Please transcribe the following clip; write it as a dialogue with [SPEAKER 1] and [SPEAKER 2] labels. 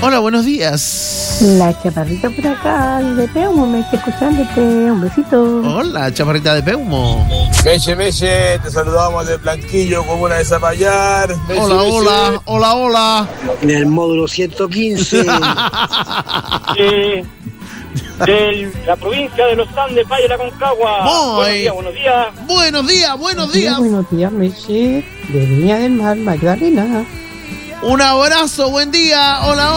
[SPEAKER 1] Hola, buenos días.
[SPEAKER 2] La chaparrita por acá, de Peumo, me está escuchándote. Un besito.
[SPEAKER 1] Hola, chaparrita de Peumo.
[SPEAKER 3] Meche, te saludamos de Blanquillo, comuna de Zapallar.
[SPEAKER 1] Hola.
[SPEAKER 4] En el módulo 115.
[SPEAKER 5] De la provincia de los Andes, Valle de la Concagua. Buenos días.
[SPEAKER 2] Buenos días, Meche. De Viña del Mar, Magdalena.
[SPEAKER 1] Un abrazo, buen día. Hola.